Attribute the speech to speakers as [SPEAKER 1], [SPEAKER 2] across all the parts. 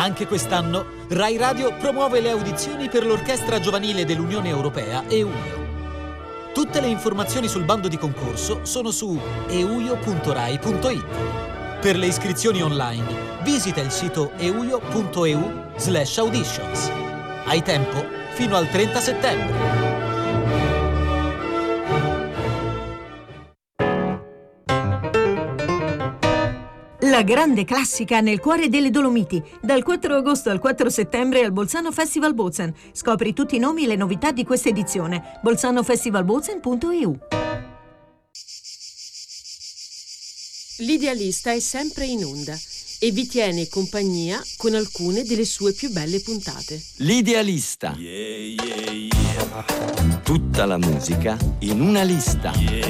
[SPEAKER 1] Anche quest'anno Rai Radio promuove le audizioni per l'Orchestra Giovanile dell'Unione Europea EUIO. Tutte le informazioni sul bando di concorso sono su euio.rai.it. Per le iscrizioni online visita il sito euio.eu/auditions. Hai tempo fino al 30 settembre.
[SPEAKER 2] La grande classica nel cuore delle Dolomiti, dal 4 agosto al 4 settembre al Bolzano Festival Bozen. Scopri tutti i nomi e le novità di questa edizione. bolzanofestivalbozen.eu.
[SPEAKER 3] L'idealista è sempre in onda e vi tiene compagnia con alcune delle sue più belle puntate.
[SPEAKER 4] L'idealista. Tutta la musica in una lista.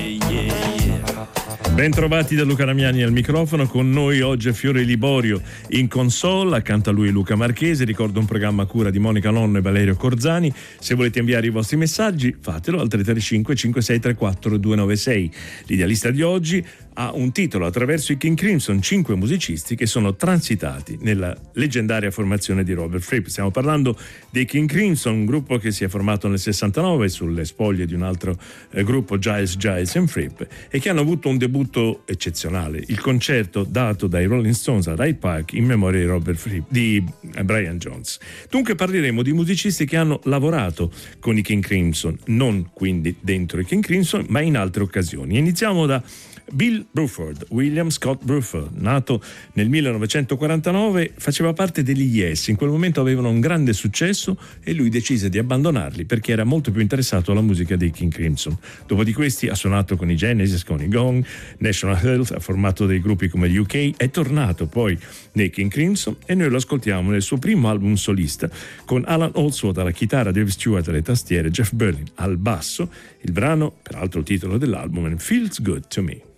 [SPEAKER 5] Ben trovati da Luca Ramiani al microfono. Con noi oggi è Fiore Liborio in console, accanto a lui Luca Marchese. Ricordo un programma a cura di Monica Lonno e Valerio Corzani. Se volete inviare i vostri messaggi fatelo al 335 5634 296. L'idealista di oggi ha un titolo: attraverso i King Crimson, 5 musicisti che sono transitati nella leggendaria formazione di Robert Fripp. Stiamo parlando dei King Crimson, un gruppo che si è formato nel 69 sulle spoglie di un altro gruppo, Giles and Fripp, e che hanno avuto un debutto eccezionale, il concerto dato dai Rolling Stones a Hyde Park in memoria di Robert Fripp, di Brian Jones. Dunque parleremo di musicisti che hanno lavorato con i King Crimson, non quindi dentro i King Crimson, ma in altre occasioni. Iniziamo da Bill Bruford, William Scott Bruford, nato nel 1949, faceva parte degli Yes. In quel momento avevano un grande successo e lui decise di abbandonarli perché era molto più interessato alla musica dei King Crimson. Dopo di questi ha suonato con i Genesis, con i Gong, National Health, ha formato dei gruppi come gli UK, è tornato poi nei King Crimson e noi lo ascoltiamo nel suo primo album solista con Alan Holdsworth alla chitarra, Dave Stewart alle tastiere, Jeff Berlin al basso. Il brano, peraltro titolo dell'album, Feels Good to Me.